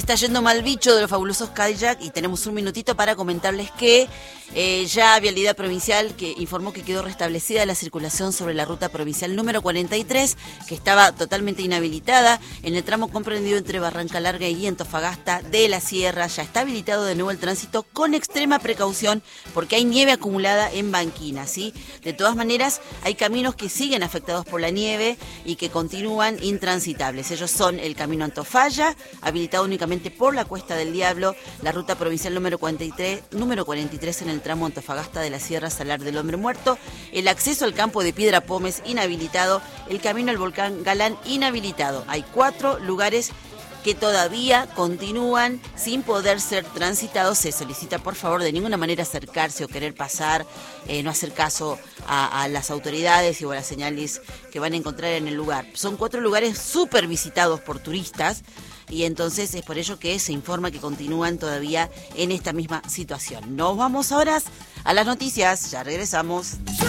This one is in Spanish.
está yendo mal bicho de los fabulosos Cadillac y tenemos un minutito para comentarles que ya Vialidad Provincial que informó que quedó restablecida la circulación sobre la ruta provincial número 43, que estaba totalmente inhabilitada en el tramo comprendido entre Barranca Larga y Antofagasta de la Sierra. Ya está habilitado de nuevo el tránsito con extrema precaución porque hay nieve acumulada en banquinas, ¿sí? De todas maneras, hay caminos que siguen afectados por la nieve y que continúan intransitables. Ellos son el camino Antofalla, habilitado únicamente por la Cuesta del Diablo, la ruta provincial número 43 en el tramo Antofagasta de la Sierra Salar del Hombre Muerto, el acceso al campo de Piedra Pómez inhabilitado, el camino al volcán Galán inhabilitado. Hay 4 lugares que todavía continúan sin poder ser transitados. Se solicita, por favor, de ninguna manera acercarse o querer pasar, no hacer caso a las autoridades o a las señales que van a encontrar en el lugar. Son 4 lugares súper visitados por turistas y entonces es por ello que se informa que continúan todavía en esta misma situación. Nos vamos ahora a las noticias, ya regresamos.